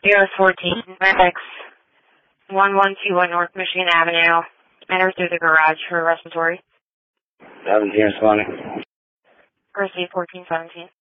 US 14, X 1121 North Michigan Avenue. Enter through the garage for respiratory. 17 responding. Receive 1417.